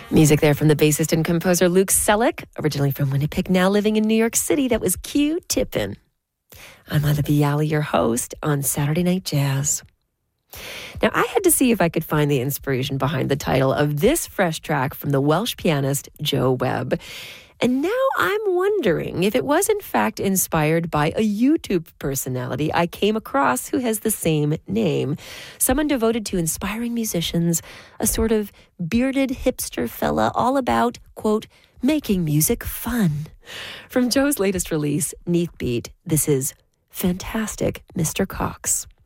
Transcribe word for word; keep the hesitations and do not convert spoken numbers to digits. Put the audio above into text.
Music there from the bassist and composer Luke Selleck, originally from Winnipeg, now living in New York City. That was Q-Tippin'. I'm Anna Bialy, your host on Saturday Night Jazz. Now, I had to see if I could find the inspiration behind the title of this fresh track from the Welsh pianist Joe Webb. And now I'm wondering if it was in fact inspired by a YouTube personality I came across who has the same name. Someone devoted to inspiring musicians, a sort of bearded hipster fella all about, quote, making music fun. From Joe's latest release, Neath Beat, this is Fantastic Mister Cox.